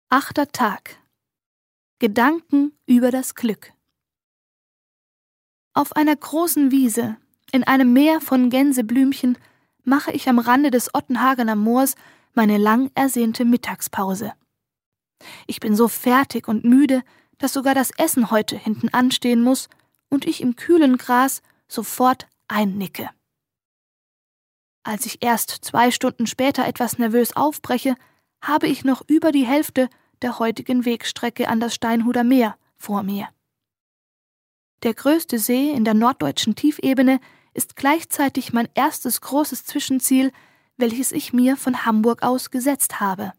8. Tag. Gedanken über das Glück. Auf einer großen Wiese, in einem Meer von Gänseblümchen, mache ich am Rande des Ottenhagener Moors meine lang ersehnte Mittagspause. Ich bin so fertig und müde, dass sogar das Essen heute hinten anstehen muss und ich im kühlen Gras sofort einnicke. Als ich erst 2 Stunden später etwas nervös aufbreche, habe ich noch über die Hälfte der heutigen Wegstrecke an das Steinhuder Meer vor mir. Der größte See in der norddeutschen Tiefebene ist gleichzeitig mein erstes großes Zwischenziel, welches ich mir von Hamburg aus gesetzt habe.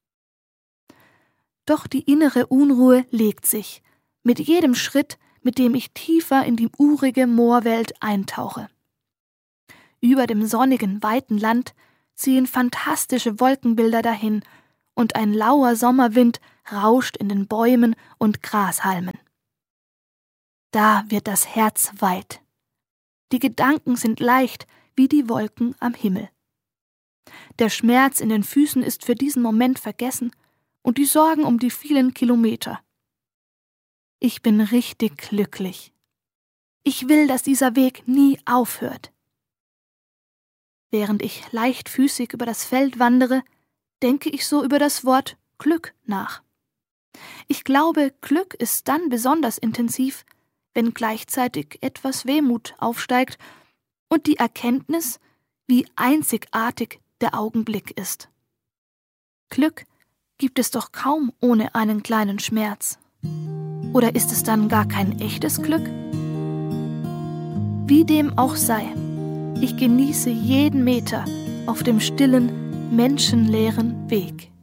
Doch die innere Unruhe legt sich, mit jedem Schritt, mit dem ich tiefer in die urige Moorwelt eintauche. Über dem sonnigen, weiten Land ziehen fantastische Wolkenbilder dahin und ein lauer Sommerwind rauscht in den Bäumen und Grashalmen. Da wird das Herz weit. Die Gedanken sind leicht wie die Wolken am Himmel. Der Schmerz in den Füßen ist für diesen Moment vergessen und die Sorgen um die vielen Kilometer. Ich bin richtig glücklich. Ich will, dass dieser Weg nie aufhört. Während ich leichtfüßig über das Feld wandere, denke ich so über das Wort Glück nach. Ich glaube, Glück ist dann besonders intensiv, wenn gleichzeitig etwas Wehmut aufsteigt und die Erkenntnis, wie einzigartig der Augenblick ist. Glück gibt es doch kaum ohne einen kleinen Schmerz. Oder ist es dann gar kein echtes Glück? Wie dem auch sei, ich genieße jeden Meter auf dem stillen, menschenleeren Weg.